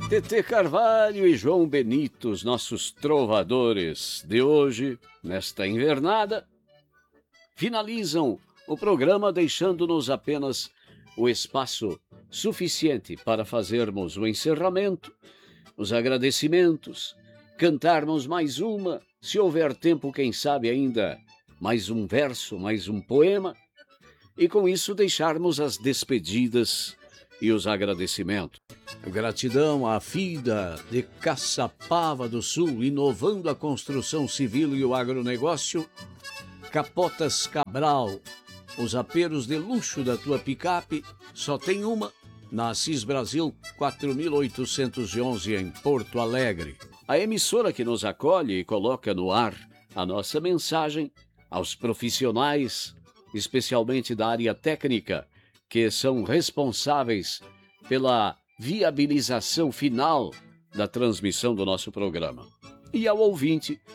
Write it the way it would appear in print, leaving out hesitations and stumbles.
Tetê Carvalho e João Benito, os nossos trovadores de hoje, nesta invernada, finalizam o programa deixando-nos apenas o espaço suficiente para fazermos o encerramento, os agradecimentos, cantarmos mais uma, se houver tempo, quem sabe ainda, mais um verso, mais um poema, e com isso deixarmos as despedidas e os agradecimentos. Gratidão à FIDA de Caçapava do Sul, inovando a construção civil e o agronegócio. Capotas Cabral, os aperos de luxo da tua picape, só tem uma, na Assis Brasil 4811 em Porto Alegre. A emissora que nos acolhe e coloca no ar a nossa mensagem aos profissionais, especialmente da área técnica, que são responsáveis pela viabilização final da transmissão do nosso programa. E ao ouvinte,